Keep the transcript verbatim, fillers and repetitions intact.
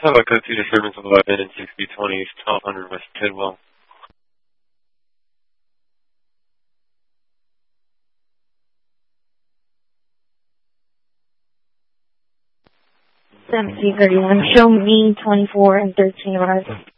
How about code two disturbance of eleven and six B twenty East twelve hundred West Tidwell? seventeen thirty-one, show me twenty-four and thirteen hours.